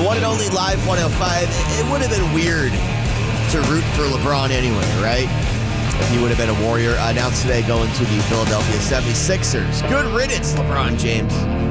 one and only Live 105. It would have been weird to root for LeBron anyway, right? If he would have been a Warrior. Announced today going to the Philadelphia 76ers. Good riddance, LeBron James.